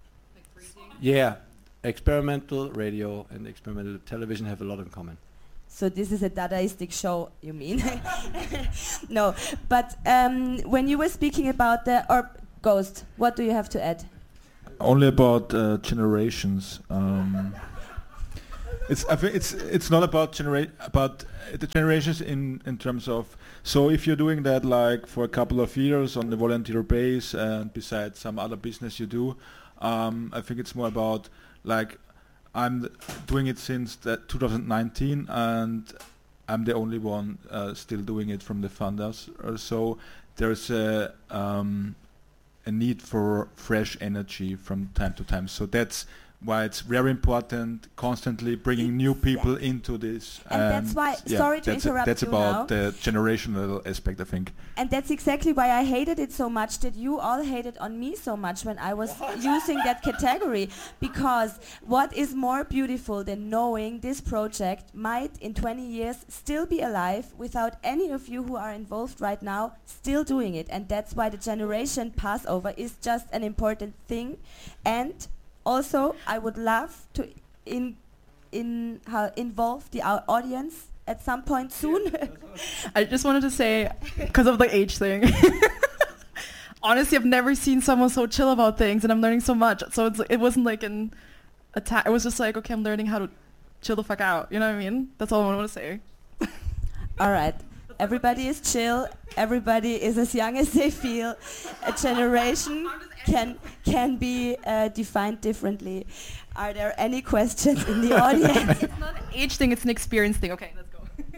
yeah, experimental radio and experimental television have a lot in common. So this is a Dadaistic show, you mean? No, but um, when you were speaking about the, or Ghost, what do you have to add? Only about uh, generations. Um, it's I think it's it's not about generate about uh, the generations in in terms of. So if you're doing that like for a couple of years on the volunteer base and besides some other business you do, um, I think it's more about like I'm th- doing it since that two thousand nineteen and I'm the only one uh, still doing it from the funders. Uh, so there's a um, a need for fresh energy from time to time. So that's why it's very important constantly bringing new people into this. And that's why, yeah, sorry to that's interrupt a, that's you about now. the generational aspect, I think. And that's exactly why I hated it so much, that you all hated on me so much when I was using that category. Because what is more beautiful than knowing this project might in twenty years still be alive without any of you who are involved right now still doing it. And that's why the generation passover is just an important thing. And also, I would love to in, in, uh, involve the au- audience at some point soon. I just wanted to say, because of the age thing, honestly, I've never seen someone so chill about things, and I'm learning so much. So it's, it wasn't like an attack. It was just like, okay, I'm learning how to chill the fuck out. You know what I mean? That's all I want to say. All right. Everybody is chill. Everybody is as young as they feel. A generation can can be uh, defined differently. Are there any questions in the audience? It's not an age thing, it's an experience thing. Okay, let's go.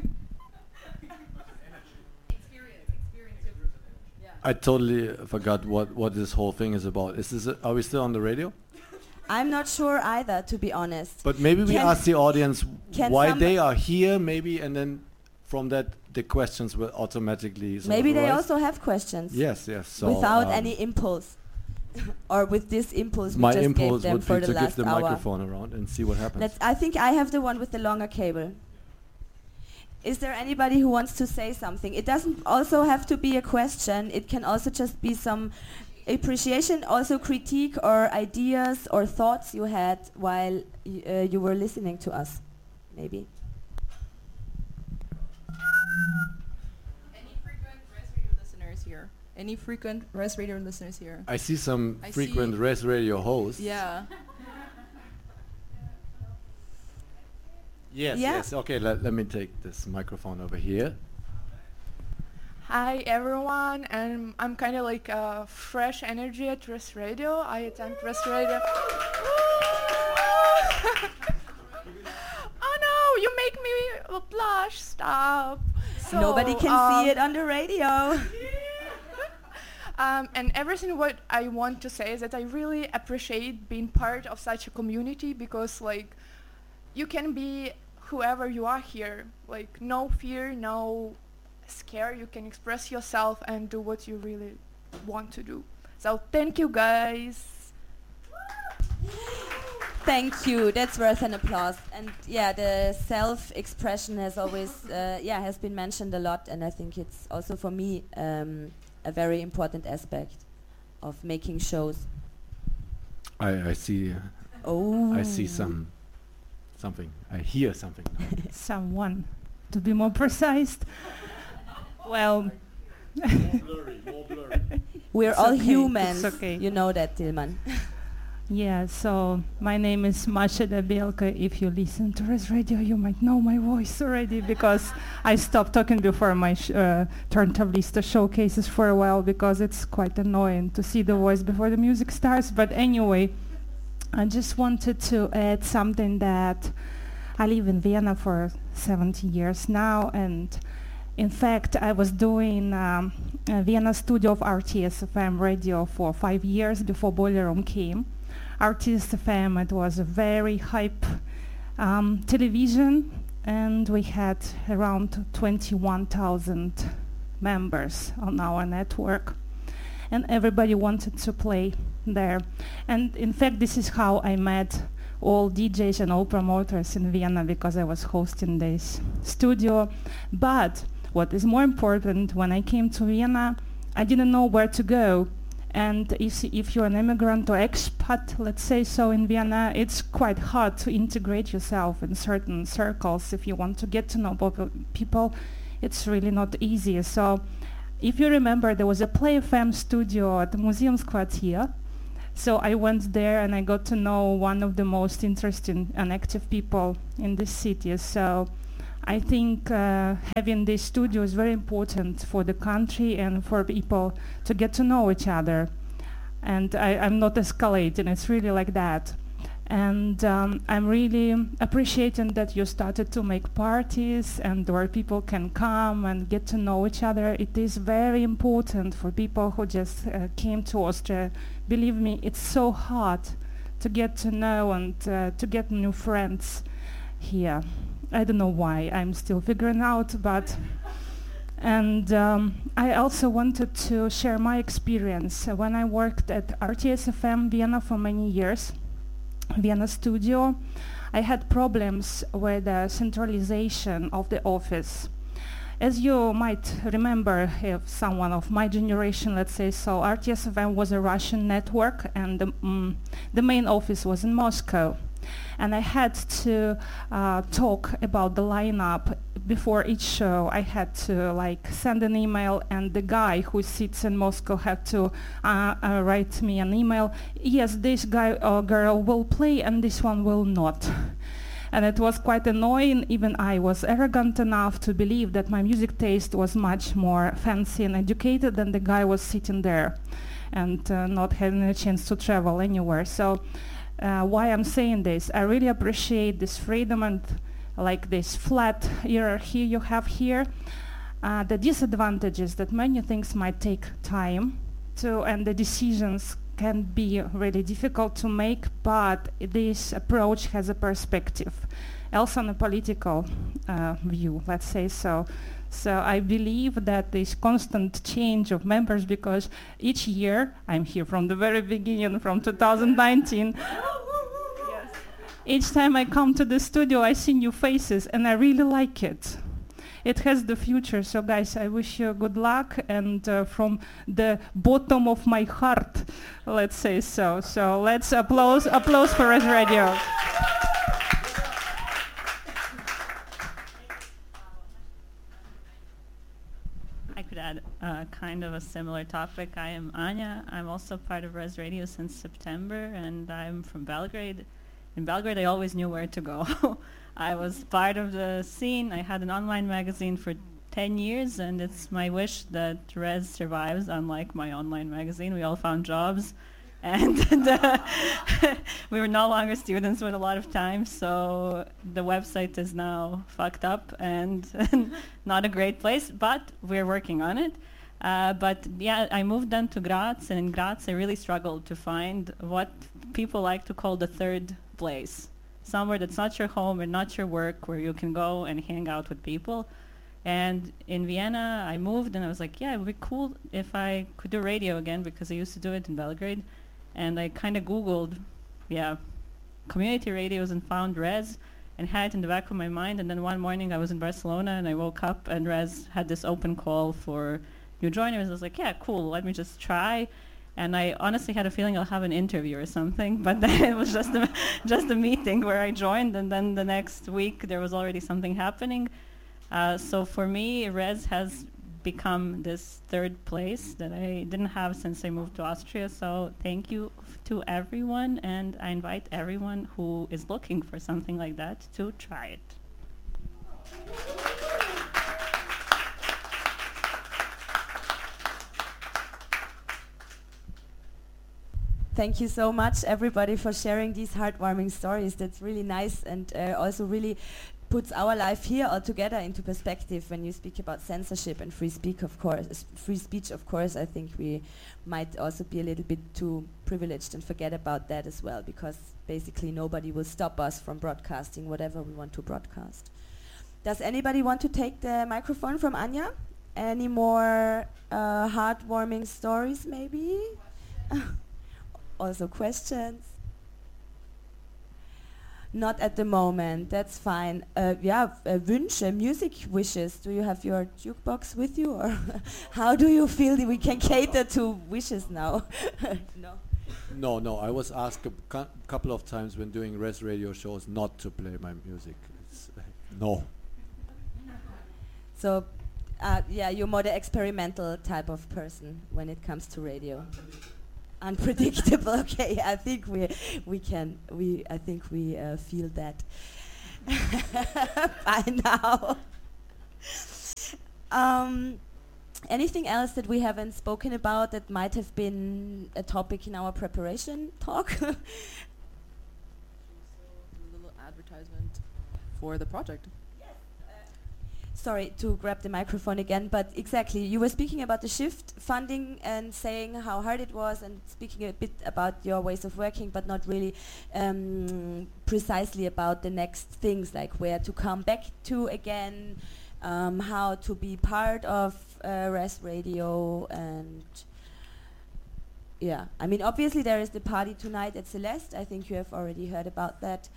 Experience, experience. Yeah. I totally forgot what, what this whole thing is about. Is this a, are we still on the radio? I'm not sure either, to be honest. But maybe we Can- ask the audience can why some- they are here, maybe, and then from that the questions will automatically. sort Maybe of they arise. also have questions. Yes, yes. So without um, any impulse. Or with this impulse we my just impulse gave them would for be the to give last the hour. microphone around and see what happens. Let's, I think I have the one with the longer cable. Is there anybody who wants to say something? It doesn't also have to be a question. It can also just be some appreciation, also critique or ideas or thoughts you had while y- uh, you were listening to us, maybe. Any frequent Res Radio listeners here? Any frequent Res Radio listeners here? I see some I frequent see- Res Radio hosts. Yeah. Yes, Yeah. yes. Okay, let, let me take this microphone over here. Hi everyone, and I'm kind of like uh, fresh energy at Res Radio. I attend Res Radio. Oh no, you make me blush. Stop. So, Nobody can um, see it on the radio. Um, and everything what I want to say is that I really appreciate being part of such a community, because like you can be whoever you are here, like no fear, no scare, you can express yourself and do what you really want to do. So thank you guys. Thank you. That's worth an applause. And yeah, the self-expression has always, uh, yeah, has been mentioned a lot, and I think it's also for me um, a very important aspect of making shows. I, I see. Uh, Oh, I see some something. I hear something. Someone, to be more precise. Well, We're It's all okay, humans. it's okay. You know that, Tilman. yeah, so my name is Masha Dabielka. If you listen to Res Radio, you might know my voice already, because I stopped talking before my sh- uh, Turntablista showcases for a while, because it's quite annoying to see the voice before the music starts. But anyway, I just wanted to add something that I live in Vienna for seventy years now, and in fact, I was doing um, a Vienna studio of R T S F M radio for five years before Boiler Room came. R T S F M, it was a very hype um, television, and we had around twenty-one thousand members on our network, and everybody wanted to play there. And in fact, this is how I met all D Js and all promoters in Vienna, because I was hosting this studio. But what is more important, when I came to Vienna, I didn't know where to go. And if, if you're an immigrant or expat, let's say so, in Vienna, it's quite hard to integrate yourself in certain circles. If you want to get to know popu- people, it's really not easy. So if you remember, there was a Play F M studio at the Museumsquartier. So I went there and I got to know one of the most interesting and active people in this city. So I think uh, having this studio is very important for the country and for people to get to know each other. And I, I'm not escalating, it's really like that. And um, I'm really appreciating that you started to make parties and where people can come and get to know each other. It is very important for people who just uh, came to Austria. Believe me, it's so hard to get to know and uh, to get new friends here. I don't know why, I'm still figuring out, but and um, I also wanted to share my experience. Uh, when I worked at R T S F M Vienna for many years, Vienna studio, I had problems with the centralization of the office. As you might remember, if someone of my generation, let's say so, R T S F M was a Russian network and the, mm, the main office was in Moscow. And I had to uh, talk about the lineup before each show. I had to like send an email, and the guy who sits in Moscow had to uh, uh, write me an email. Yes, this guy or girl will play, and this one will not. And it was quite annoying. Even I was arrogant enough to believe that my music taste was much more fancy and educated than the guy was sitting there and uh, not having a chance to travel anywhere. So. Uh, why I'm saying this, I really appreciate this freedom and like this flat hierarchy you have here. Uh, the disadvantage is that many things might take time to, and the decisions can be really difficult to make, but this approach has a perspective, also on a political uh, view, let's say so. So I believe that this constant change of members, because each year, I'm here from the very beginning, from two thousand nineteen, yes. Each time I come to the studio, I see new faces, and I really like it. It has the future, so guys, I wish you good luck, and uh, from the bottom of my heart, let's say so. So let's applause, applause for Res Radio. I could add uh, kind of a similar topic. I am Anya. I'm also part of Res Radio since September, and I'm from Belgrade. In Belgrade, I always knew where to go. I was part of the scene. I had an online magazine for ten years, and it's my wish that Res survives, unlike my online magazine. We all found jobs, and the we were no longer students with a lot of time, so the website is now fucked up and not a great place, but we're working on it. Uh, but yeah, I moved then to Graz, and in Graz I really struggled to find what people like to call the third place. Somewhere that's not your home and not your work, where you can go and hang out with people. And in Vienna, I moved, and I was like, yeah, it would be cool if I could do radio again, because I used to do it in Belgrade. And I kind of Googled, yeah, community radios, and found Res, and had it in the back of my mind. And then one morning I was in Barcelona, and I woke up, and Res had this open call for new joiners. I was like, yeah, cool, let me just try. And I honestly had a feeling I'll have an interview or something, but then it was just a, just a meeting where I joined, and then the next week there was already something happening. Uh, so for me, Res has become this third place that I didn't have since I moved to Austria. So thank you f- to everyone, and I invite everyone who is looking for something like that to try it. Thank you so much, everybody, for sharing these heartwarming stories. That's really nice, and uh, also really puts our life here all together into perspective. When you speak about censorship and free speak, of course, s- free speech, of course, I think we might also be a little bit too privileged and forget about that as well, because basically nobody will stop us from broadcasting whatever we want to broadcast. Does anybody want to take the microphone from Anya? Any more uh, heartwarming stories, maybe? Also questions? Not at the moment. That's fine. Uh, yeah, uh, Wünsche, music wishes. Do you have your jukebox with you, or how do you feel that we can cater to wishes now? No. No, no. I was asked a cou- couple of times when doing Res Radio shows not to play my music. It's, uh, no. So, uh, yeah, you're more the experimental type of person when it comes to radio. Unpredictable. Okay, I think we we can we I think we uh, feel that by now. Um, anything else that we haven't spoken about that might have been a topic in our preparation talk? A little advertisement for the project. Sorry to grab the microphone again, but exactly, you were speaking about the shift funding and saying how hard it was and speaking a bit about your ways of working, but not really um, precisely about the next things, like where to come back to again, um, how to be part of uh, Res Radio, and yeah, I mean, obviously there is the party tonight at Celeste. I think you have already heard about that.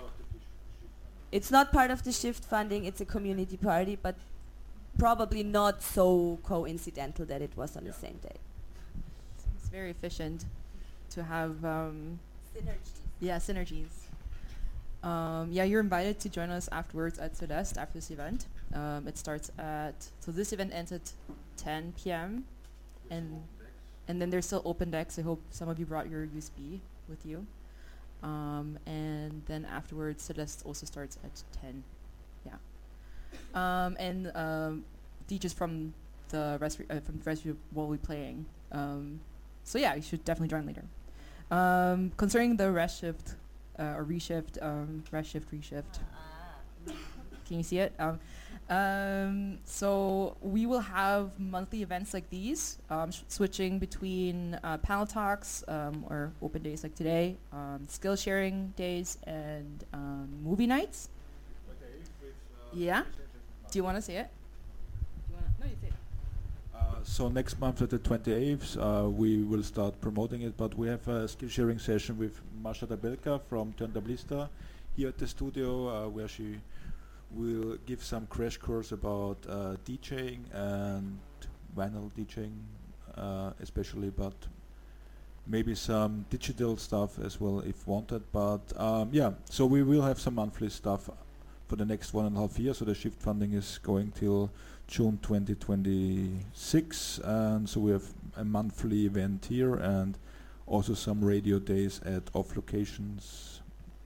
It's not part of the shift funding, it's a community party, but probably not so coincidental that it was on yeah. the same day. It's very efficient to have um, synergies. Yeah, synergies. Um, yeah, you're invited to join us afterwards at Celeste after this event. Um, it starts at, so this event ends at ten p m and and then there's still open decks. I hope some of you brought your U S B with you. Um, and then afterwards, Celeste also starts at ten. Yeah. Um, and um, D Js from the rest uh, from the rest will be playing. Um, so yeah, you should definitely join later. Um, concerning the rest shift uh, or reshift, um, rest shift, reshift. Can you see it? Um, um, so we will have monthly events like these, um, sh- switching between uh, panel talks um, or open days like today, um, skill sharing days, and um, movie nights. Yeah. Do you want to see it? Do you wanna no, you see it. Uh, so next month at the twenty-eighth, uh, we will start promoting it, but we have a skill sharing session with Masha Dabelka from Turntablista here at the studio, uh, where she will give some crash course about uh, DJing and vinyl DJing uh, especially, but maybe some digital stuff as well if wanted. But um, yeah, so we will have some monthly stuff for the next one and a half year. So the shift funding is going till June twenty twenty-six, and so we have a monthly event here and also some radio days at off locations.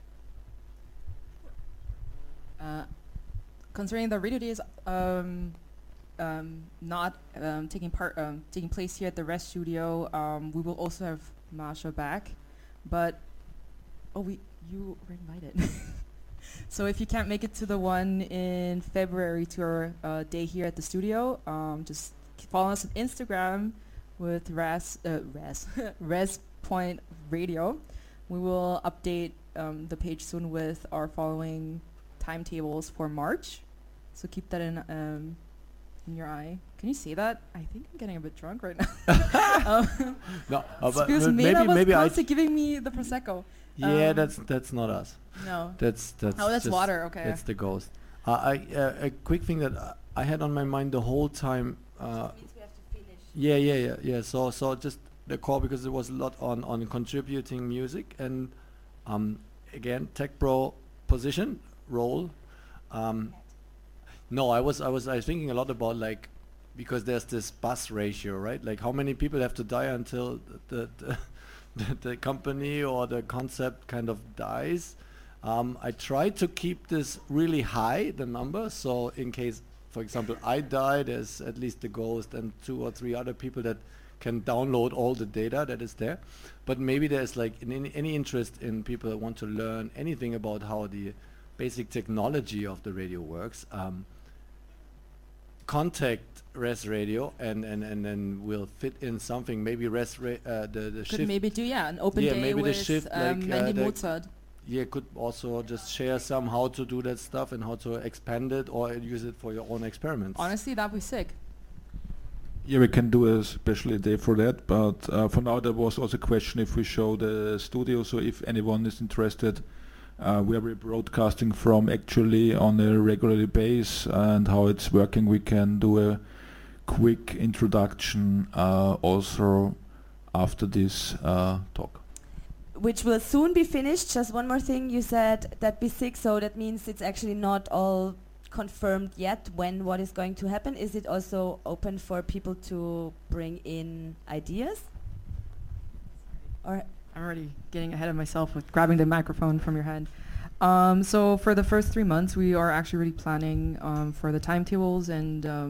Uh, Concerning the radio days, um, um, not um, taking part, um, taking place here at the Rest Studio, um, we will also have Masha back, but oh, we you were invited. So if you can't make it to the one in February to our uh, day here at the studio, um, just follow us on Instagram with Res uh, Res Res Point Radio. We will update um, the page soon with our following timetables for March, so keep that in um, in your eye. Can you see that? I think I'm getting a bit drunk right now. um, no, uh, but because m- Mena maybe was maybe I constantly giving me the prosecco. Yeah, Um, that's that's not us. No. That's that's. Oh, that's just water. Okay. That's the ghost. Uh, I uh, a quick thing that uh, I had on my mind the whole time. Uh, Means we have to finish. yeah, yeah, yeah, yeah. So so just the call, because there was a lot on on contributing music and um again tech pro position role. Um, no, I was I was I was thinking a lot about, like, because there's this bus ratio, right? Like how many people have to die until the the, the, the company or the concept kind of dies. Um, I try to keep this really high, the number, so in case, for example, I die, there's at least the ghost and two or three other people that can download all the data that is there. But maybe there's like in any, any interest in people that want to learn anything about how the basic technology of the radio works, um, contact Res Radio and, and, and then we'll fit in something. Maybe Res ra- uh, the, the Could shift. maybe do yeah an open Yeah, day maybe the with shift, um, like, uh, Mandy the- Mozart. Yeah, could also just share some how to do that stuff and how to expand it or use it for your own experiments. Honestly, that'd be sick. Yeah, we can do a special day for that, but uh, for now there was also a question if we show the studio, so if anyone is interested, uh, where we're broadcasting from actually on a regular base and how it's working. We can do a quick introduction uh, also after this uh, talk. Which will soon be finished. Just one more thing, you said that B six, so that means it's actually not all confirmed yet when what is going to happen. Is it also open for people to bring in ideas? Or I'm already getting ahead of myself with grabbing the microphone from your head. Um, so for the first three months, we are actually really planning um, for the timetables and um,